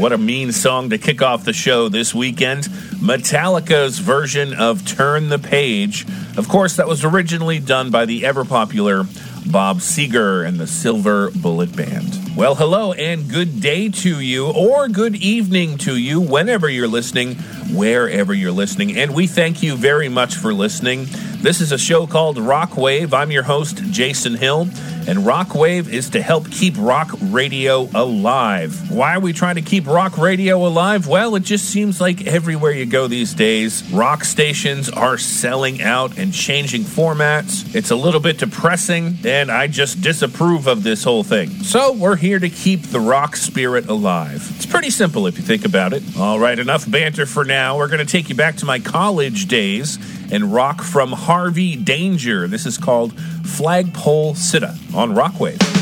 what a mean song to kick off the show this weekend. Metallica's version of Turn the Page. Of course, that was originally done by the ever-popular Bob Seger and the Silver Bullet Band. Well, hello and good day to you, or good evening to you, whenever you're listening, wherever you're listening. And we thank you very much for listening. This is a show called Rockwave. I'm your host, Jason Hill, and Rockwave is to help keep rock radio alive. Why are we trying to keep rock radio alive? Well, it just seems like everywhere you go these days, rock stations are selling out and changing formats. It's a little bit depressing, and I just disapprove of this whole thing. So we're here to keep the rock spirit alive. It's pretty simple if you think about it. All right, enough banter for now. We're going to take you back to my college days and rock from Harvey Danger. This is called Flagpole Sitta on Rockwave.